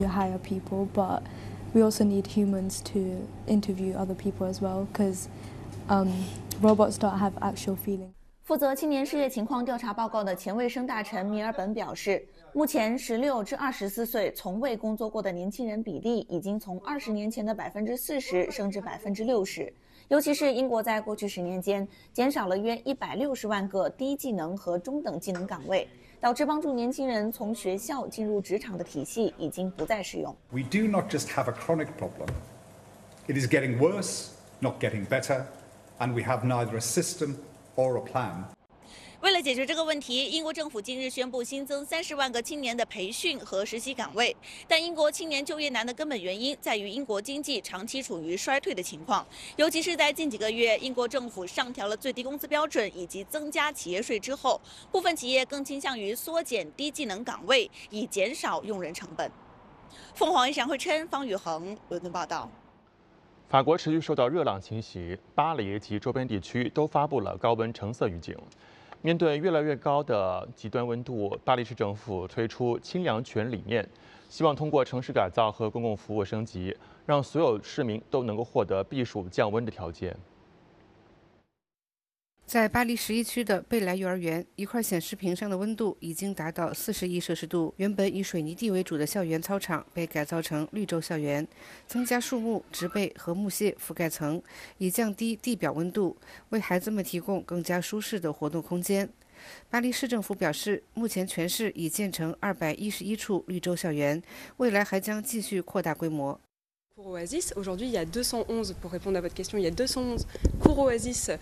hire people, but we also need humans to interview other people as well, because robots don't have actual feeling. 负责青年失业情况调查报告的前卫生大臣米尔本表示，目前16至24岁从未工作过的年轻人比例已经从20年前的40%升至60%。尤其是英国在过去10年间减少了约160万个低技能和中等技能岗位，导致帮助年轻人从学校进入职场的体系已经不再适用。 We do not just have a chronic problem. It is getting worse, not getting better, and we have neither a system or a plan. 为了解决这个问题，英国政府近日宣布新增30万个青年的培训和实习岗位。但英国青年就业难的根本原因在于英国经济长期处于衰退的情况，尤其是在近几个月，英国政府上调了最低工资标准以及增加企业税之后，部分企业更倾向于缩减低技能岗位，以减少用人成本。凤凰卫视杨慧琛、方宇恒伦敦报道。 法国持续受到热浪侵袭，巴黎及周边地区都发布了高温橙色预警。面对越来越高的极端温度，巴黎市政府推出清凉泉理念，希望通过城市改造和公共服务升级，让所有市民都能够获得避暑降温的条件。 在巴黎11区的贝莱幼儿园，一块显示屏上的温度已经达到41摄氏度。原本以水泥地为主的校园操场被改造成绿洲校园，增加树木、植被和木屑覆盖层，以降低地表温度，为孩子们提供更加舒适的活动空间。巴黎市政府表示，目前全市已建成211处绿洲校园，未来还将继续扩大规模。 Cours Oasis, aujourd'hui il y a 211, pour répondre à votre question, il y a 211 cours Oasis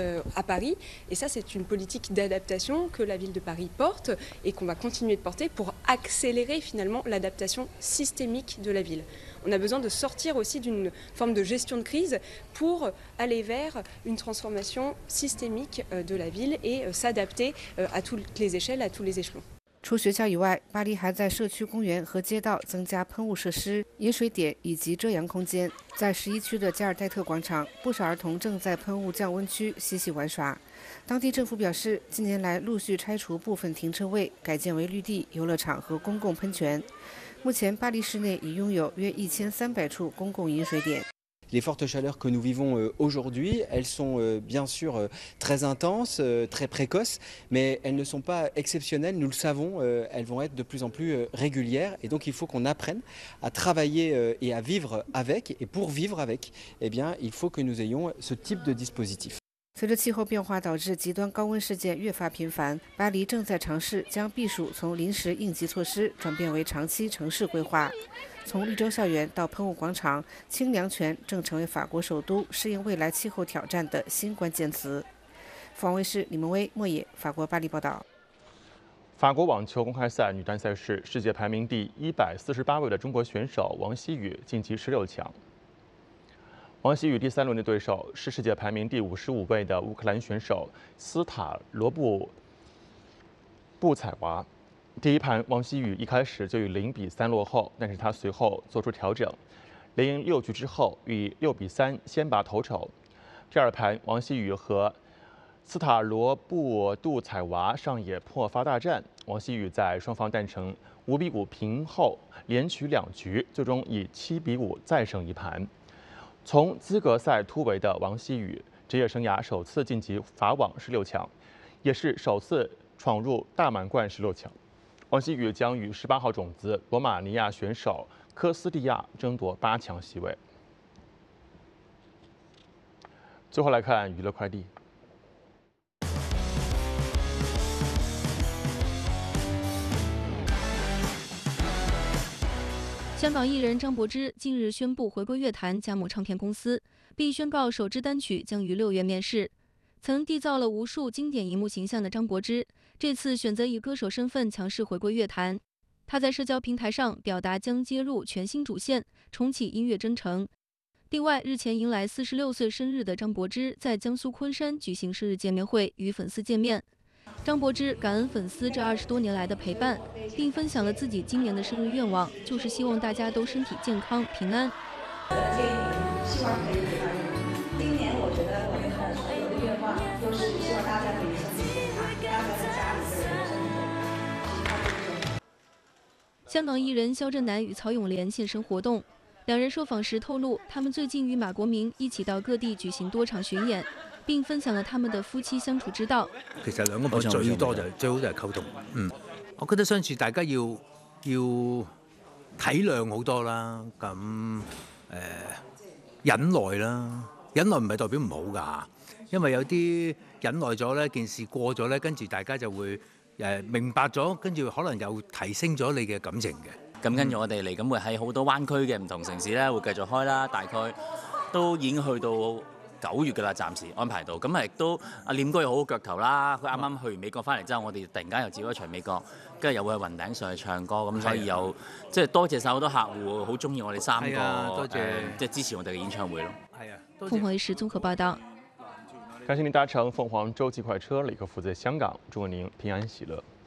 à Paris, et ça c'est une politique d'adaptation que la ville de Paris porte et qu'on va continuer de porter pour accélérer finalement l'adaptation systémique de la ville. On a besoin de sortir aussi d'une forme de gestion de crise pour aller vers une transformation systémique de la ville et s'adapter à toutes les échelles, à tous les échelons. 除学校以外，巴黎还在社区公园和街道增加喷雾设施、饮水点以及遮阳空间。在11区的加尔代特广场，不少儿童正在喷雾降温区嬉戏玩耍。当地政府表示，近年来陆续拆除部分停车位，改建为绿地、游乐场和公共喷泉。目前，巴黎市内已拥有约1300处公共饮水点。 Les fortes chaleurs que nous vivons aujourd'hui, elles sont bien sûr très intenses, très précoces, mais elles ne sont pas exceptionnelles, nous le savons, elles vont être de plus en plus régulières et donc il faut qu'on apprenne à travailler et à vivre avec, et pour vivre avec, eh bien, il faut que nous ayons ce type de dispositif. 随着气候变化导致极端高温事件越发频繁，巴黎正在尝试将避暑从临时应急措施转变为长期城市规划。从绿洲校园到喷雾广场，清凉泉正成为法国首都适应未来气候挑战的新关键词。凤凰卫视李梦薇、莫野，法国巴黎报道。 法国网球公开赛女单赛事，世界排名第148位的中国选手王希雨晋级16强。王希雨第3轮的对手是世界排名第55位的乌克兰选手斯塔罗布采娃。第一盘，王希雨一开始就以0比3落后，但是他随后做出调整，连赢6局之后以6比3先拔头筹。第二盘，王希雨和斯塔罗布采娃上演破发大战，王希雨在双方战成5比5平后，连取2局，最终以7比5再胜一盘。从资格赛突围的王希雨，职业生涯首次晋级法网16强，也是首次闯入大满贯16强。王希雨将与18号种子罗马尼亚选手科斯蒂亚争夺8强席位。最后来看娱乐快递。 香港艺人张柏芝近日宣布回归乐坛，加盟唱片公司，并宣告首支单曲将于6月面世。曾缔造了无数经典荧幕形象的张柏芝，这次选择以歌手身份强势回归乐坛。她在社交平台上表达将接入全新主线，重启音乐征程。另外，日前迎来46岁生日的张柏芝在江苏昆山举行生日见面会，与粉丝见面。张柏芝感恩粉丝这20多年来的陪伴，并分享了自己今年的生日愿望，就是希望大家都身体健康、平安。 希望可以今年我觉得我们的所有的愿望都是希望大家可以身体健康，大家在家里的人身体健康。 香港艺人肖震南与曹永廉现身活动，两人受访时透露，他們最近與馬國明一起到各地舉行多場巡演，並分享了他們的夫妻相處之道。 其實兩個朋友最好就係溝通。我覺得相處大家要體諒好多啦，咁忍耐啦，忍耐唔係代表唔好㗎，因為有啲忍耐咗咧，件事過咗咧，跟住大家就會明白咗，跟住可能又提升咗你嘅感情嘅。 咁跟住我哋嚟緊會喺好多灣區嘅唔同城市咧，會繼續開啦，大概都已經去到9月㗎啦，暫時安排到。咁亦都阿廉哥又好好腳頭啦，佢啱啱去完美國翻嚟之後，我哋突然間又接咗一場美國，跟住又會去雲頂上去唱歌，咁所以又即係多謝晒好多客戶，好中意我哋3個， 多謝即係支持我哋嘅演唱會咯。 係啊， 鳳凰衛視綜合報道。 感謝您搭乘鳳凰洲際快車，李克福在香港，祝您平安喜樂。